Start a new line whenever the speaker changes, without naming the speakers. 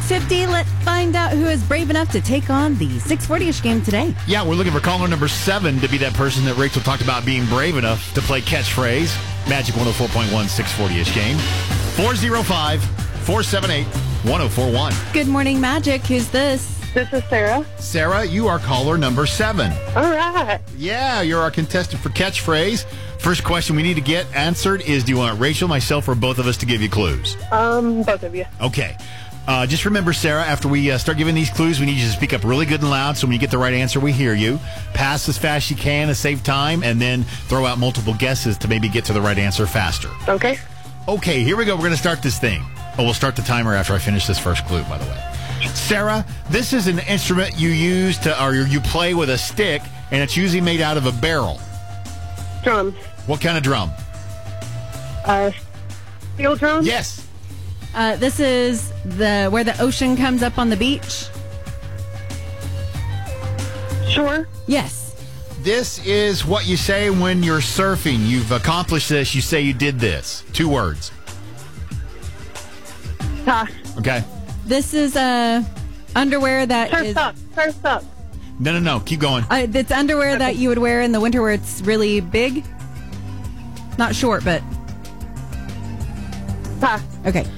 6:50. Let's find out who is brave enough to take on the 640-ish game today.
Yeah, we're looking for caller number 7 to be that person that Rachel talked about being brave enough to play catchphrase. Magic 104.1 640-ish game. 405-478-1041.
Good morning, Magic. Who's this?
This is Sarah.
Sarah, you are caller number 7.
All right.
Yeah, you're our contestant for catchphrase. First question we need to get answered is, do you want Rachel, myself, or both of us to give you clues?
Both of you.
Okay. Just remember, Sarah, after we start giving these clues, we need you to speak up really good and loud so when you get the right answer, we hear you. Pass as fast as you can to save time, and then throw out multiple guesses to maybe get to the right answer faster.
Okay.
Okay, here we go. We're going to start this thing. Oh, we'll start the timer after I finish this first clue, by the way. Sarah, this is an instrument you use or you play with a stick, and it's usually made out of a barrel.
Drums.
What kind of drum?
Steel drum?
Yes.
This is where the ocean comes up on the beach.
Sure.
Yes.
This is what you say when you're surfing. You've accomplished this. You say you did this. 2 words.
Pass.
Okay.
This is underwear that
Surf's
is...
up. Surf's up.
No. Keep going.
It's underwear that you would wear in the winter where it's really big. Not short, but...
Pass.
Okay.